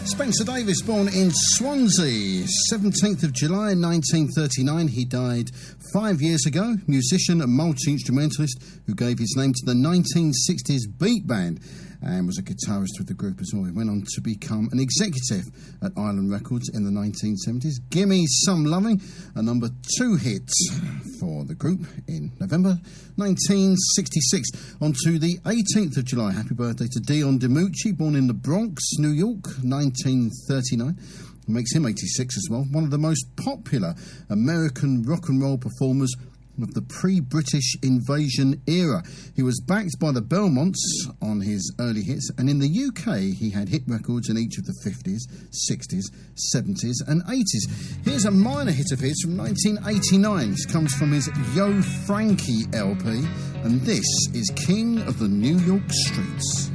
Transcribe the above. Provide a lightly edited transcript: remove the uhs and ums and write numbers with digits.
Spencer Davis, born in Swansea, 17th of July 1939. He died 5 years ago. Musician and multi-instrumentalist who gave his name to the 1960s beat band and was a guitarist with the group as well. He went on to become an executive at Island Records in the 1970s. Gimme Some Loving, a number 2 hit for the group in November 1966. On to the 18th of July. Happy birthday to Dion DiMucci, born in the Bronx, New York, 1939. Makes him 86 as well. One of the most popular American rock and roll performers of the pre-British invasion era. He was backed by the Belmonts on his early hits, and in the UK he had hit records in each of the 50s, 60s, 70s and 80s. Here's a minor hit of his from 1989. This comes from his Yo Frankie LP, and this is King of the New York Streets.